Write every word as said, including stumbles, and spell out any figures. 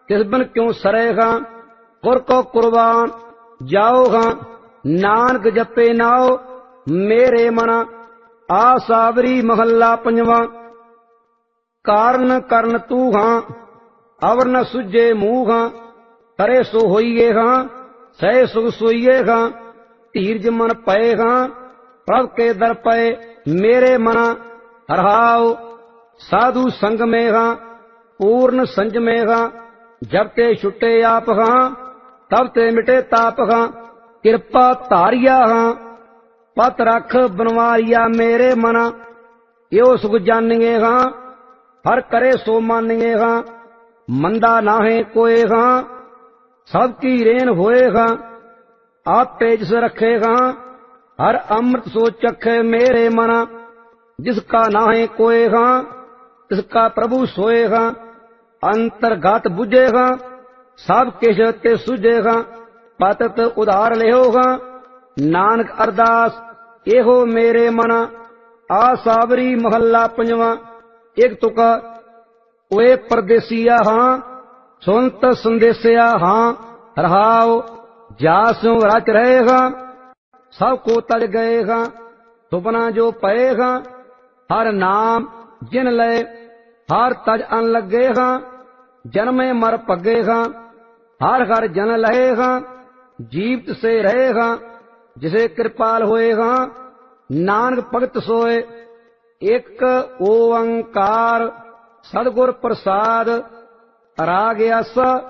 तिस बिन क्यों सरेगा। गुर को कुर्बान जाओगा, नानक जपे नाओ मेरे मना। आसावरी महला पंजवा। कारण करन तू हां, अवर न सुझे मुंह हां। करे सो होइए हां, सहे सुख सोइए हां। धीरज मन पए हां, प्रभ के दर पए मेरे मना। हरहाओ साधु संग में हां, पूर्ण संज में हां। जब ते छुटे आप हां, तब ते मिटे ताप हां। कृपा धारिया हां, पत रख बनवारिया मेरे मना। यो सुख जानिए हां, हर करे सो मानिए हां। मंदा नाहे कोए हां, सबकी रेन होए हां। आप तेज से रखे हां, हर अमृत सो चखे मेरे मना। जिसका नाहे कोए हां, तिसका प्रभु सोए हां। अंतर्गत बुझेगा, सब किश ते सुझेगा। पतत उधार लेहोगा, नानक अरदास एहो मेरे मना। आसावरी महला पंजवा। एक तुका। ओए परदेसिया हां, सुनत संदेसिया हां। रहाओ जासों रच रहेगा, सब को तज गएगा। सुपना जो पएगा, हर नाम जिन लय। हर तज अन लगेगा, जन्मे मर पगेगा। हर हर जन लहेगा, जीवित से रहेगा। जिसे कृपाल होएगा, नानक भगत सोए। एक ओंकार सदगुर प्रसाद। राग आसा